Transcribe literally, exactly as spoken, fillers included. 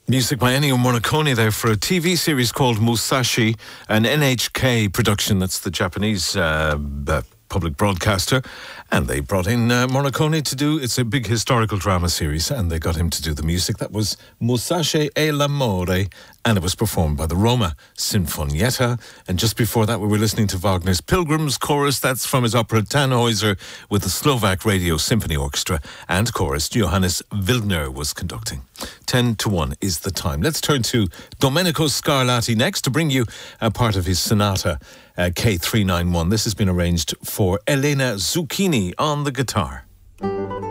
Music by Ennio Morricone there for a T V series called Musashi, an N H K production. That's the Japanese uh, uh, public broadcaster. And they brought in uh, Morricone to do, it's a big historical drama series, and they got him to do the music. That was Musashi e l'amore, and it was performed by the Roma Sinfonietta. And just before that, we were listening to Wagner's Pilgrim's Chorus. That's from his opera Tannhäuser with the Slovak Radio Symphony Orchestra and chorus. Johannes Wildner was conducting. ten to one is the time. Let's turn to Domenico Scarlatti next to bring you a part of his sonata uh, K three ninety-one. This has been arranged for Elena Zucchini on the guitar.